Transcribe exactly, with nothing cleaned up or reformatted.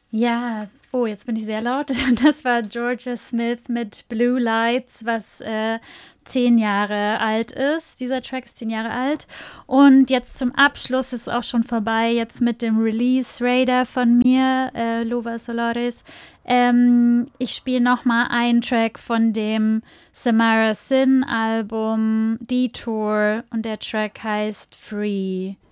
Ja, oh, jetzt bin ich sehr laut. Das war Georgia Smith mit Blue Lights, was äh, zehn Jahre alt ist. Dieser Track ist zehn Jahre alt. Und jetzt zum Abschluss ist auch schon vorbei, jetzt mit dem Release Radar von mir, äh, Lova Solaris. Ähm, ich spiele nochmal einen Track von dem Samara Sin Album Detour und der Track heißt Free.